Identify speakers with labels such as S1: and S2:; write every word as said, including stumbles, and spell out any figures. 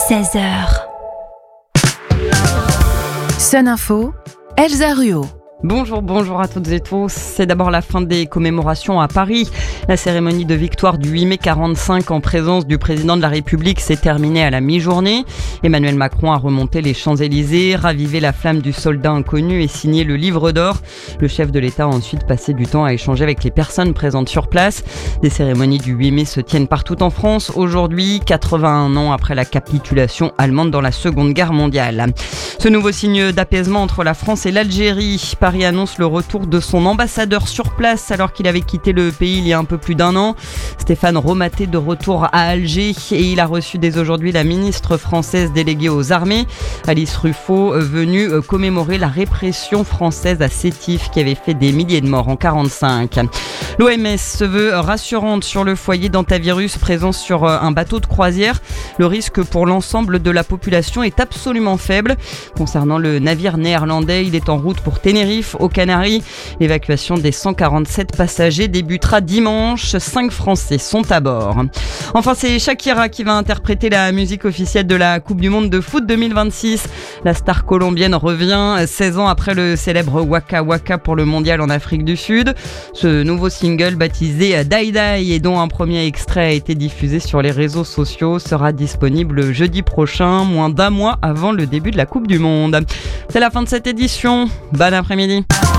S1: seize heures.
S2: Sun Info, Elsa Ruot.
S3: Bonjour, bonjour à toutes et tous. C'est d'abord la fin des commémorations à Paris. La cérémonie de victoire du huit mai quarante-cinq en présence du président de la République s'est terminée à la mi-journée. Emmanuel Macron a remonté les Champs-Élysées, ravivé la flamme du soldat inconnu et signé le livre d'or. Le chef de l'État a ensuite passé du temps à échanger avec les personnes présentes sur place. Des cérémonies du huit mai se tiennent partout en France. Aujourd'hui, quatre-vingt-un ans après la capitulation allemande dans la Seconde Guerre mondiale. Ce nouveau signe d'apaisement entre la France et l'Algérie. Paris annonce le retour de son ambassadeur sur place alors qu'il avait quitté le pays il y a un peu plus d'un an. Stéphane Romaté de retour à Alger et il a reçu dès aujourd'hui la ministre française déléguée aux armées, Alice Ruffo, venue commémorer la répression française à Sétif qui avait fait des milliers de morts en quarante-cinq. L'O M S se veut rassurante sur le foyer d'hantavirus présent sur un bateau de croisière. Le risque pour l'ensemble de la population est absolument faible. Concernant le navire néerlandais, il est en route pour Tenerife, aux Canaries. L'évacuation des cent quarante-sept passagers débutera dimanche. Cinq Français sont à bord. Enfin, c'est Shakira qui va interpréter la musique officielle de la Coupe du Monde de foot deux mille vingt-six. La star colombienne revient seize ans après le célèbre Waka Waka pour le mondial en Afrique du Sud. Ce nouveau single baptisé Die Die et dont un premier extrait a été diffusé sur les réseaux sociaux sera disponible jeudi prochain, moins d'un mois avant le début de la Coupe du Monde. C'est la fin de cette édition. Bon après-midi.